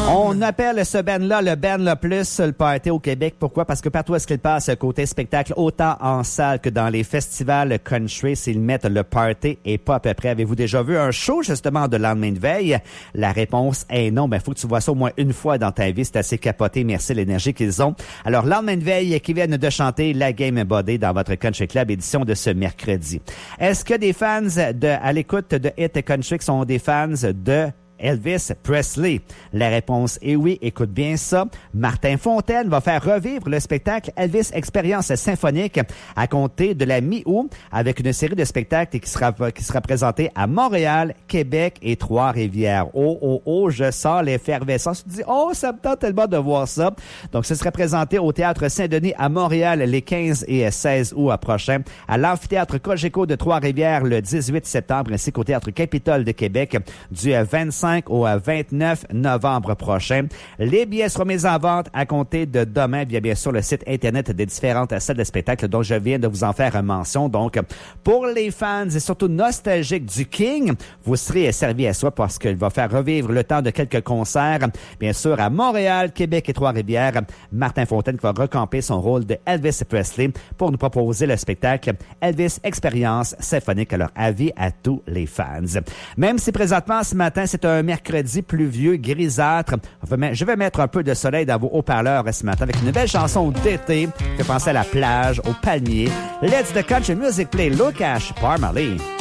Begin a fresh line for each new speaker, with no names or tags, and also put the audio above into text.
On appelle ce band-là le band le plus le party au Québec. Pourquoi? Parce que partout où est-ce qu'il passe, côté spectacle, autant en salle que dans les festivals country, s'ils mettent le party et pas à peu près. Avez-vous déjà vu un show, justement, de lendemain de veille? La réponse est non. Ben, faut que tu vois ça au moins une fois dans ta vie. C'est assez capoté. Merci l'énergie qu'ils ont. Alors, lendemain de veille qui viennent de chanter la Game Body dans votre Country Club édition de ce mercredi. Est-ce que des fans à l'écoute de Hit Country sont des fans de Elvis Presley? La réponse est oui. Écoute bien ça. Martin Fontaine va faire revivre le spectacle Elvis Expérience symphonique à compter de la mi-août avec une série de spectacles qui sera présentée à Montréal, Québec et Trois-Rivières. Oh, je sens l'effervescence. Tu te dis, ça me tente tellement de voir ça. Donc, ce sera présenté au Théâtre Saint-Denis à Montréal les 15 et 16 août prochains, à l'Amphithéâtre Cogeco de Trois-Rivières le 18 septembre, ainsi qu'au Théâtre Capitole de Québec du 25 au 29 novembre prochain. Les billets seront mis en vente à compter de demain via bien sûr le site internet des différentes salles de spectacle dont je viens de vous en faire mention. Donc, pour les fans et surtout nostalgiques du King, vous serez servi à soi parce qu'il va faire revivre le temps de quelques concerts, bien sûr à Montréal, Québec et Trois-Rivières. Martin Fontaine qui va recamper son rôle de Elvis Presley pour nous proposer le spectacle Elvis Expérience symphonique. Alors, avis à tous les fans. Même si présentement ce matin c'est un mercredi pluvieux, grisâtre. Je vais mettre un peu de soleil dans vos haut-parleurs ce matin avec une belle chanson d'été qui fait penser à la plage, aux palmiers. Let's the Country Music Play, Lucas Parmalee.